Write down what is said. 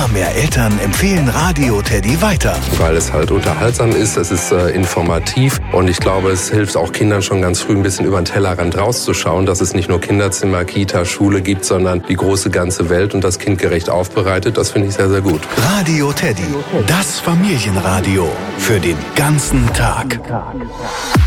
Immer mehr Eltern empfehlen Radio Teddy weiter. Weil es halt unterhaltsam ist, es ist informativ und ich glaube, es hilft auch Kindern schon ganz früh ein bisschen über den Tellerrand rauszuschauen, dass es nicht nur Kinderzimmer, Kita, Schule gibt, sondern die große ganze Welt und das kindgerecht aufbereitet. Das finde ich sehr, sehr gut. Radio Teddy, das Familienradio für den ganzen Tag.